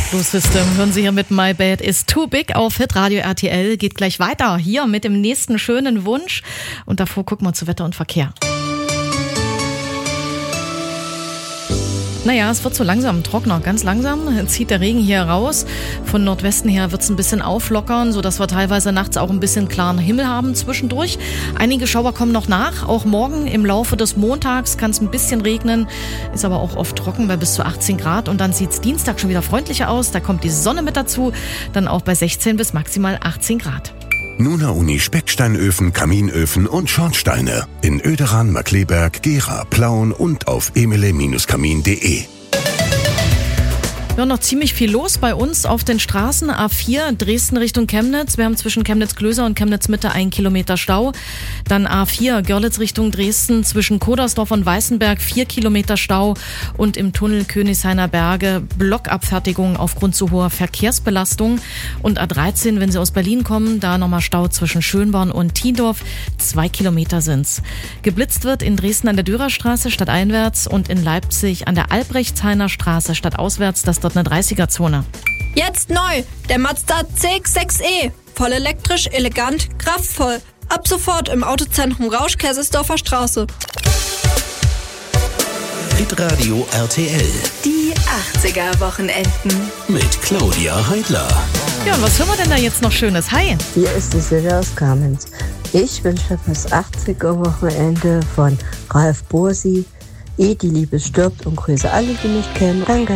Blue System hören Sie hier mit My Bad is Too Big auf Hitradio RTL. Geht gleich weiter hier mit dem nächsten schönen Wunsch. Und davor gucken wir zu Wetter und Verkehr. Naja, es wird so langsam trockener, ganz langsam zieht der Regen hier raus. Von Nordwesten her wird es ein bisschen auflockern, sodass wir teilweise nachts auch ein bisschen klaren Himmel haben zwischendurch. Einige Schauer kommen noch nach. Auch morgen im Laufe des Montags kann es ein bisschen regnen, ist aber auch oft trocken bei bis zu 18 Grad. Und dann sieht es Dienstag schon wieder freundlicher aus. Da kommt die Sonne mit dazu, dann auch bei 16 bis maximal 18 Grad. Nuna Uni Specksteinöfen, Kaminöfen und Schornsteine in Oederan, Markleberg, Gera, Plauen und auf emile-kamin.de. Ja, noch ziemlich viel los bei uns auf den Straßen. A4 Dresden Richtung Chemnitz. Wir haben zwischen Chemnitz-Klöser und Chemnitz-Mitte 1 Kilometer Stau. Dann A4 Görlitz Richtung Dresden zwischen Kodersdorf und Weißenberg 4 Kilometer Stau. Und im Tunnel Königshainer Berge Blockabfertigung aufgrund zu hoher Verkehrsbelastung. Und A13, wenn Sie aus Berlin kommen, da nochmal Stau zwischen Schönborn und Tiendorf. 2 Kilometer sind's. Geblitzt wird in Dresden an der Dürerstraße stadteinwärts und in Leipzig an der Albrechtshainer Straße stadtauswärts. Das dort eine 30er-Zone. Jetzt neu, der Mazda CX-6e. Voll elektrisch, elegant, kraftvoll. Ab sofort im Autozentrum Rausch, Kaisersdorfer Straße. Hitradio RTL. Die 80er-Wochenenden. Mit Claudia Heidler. Ja, und was hören wir denn da jetzt noch Schönes? Hi! Hier ist die Silvia aus Kamenz. Ich wünsche das 80er-Wochenende von Ralf Bursi, Ehe die Liebe stirbt und grüße alle, die mich kennen. Danke.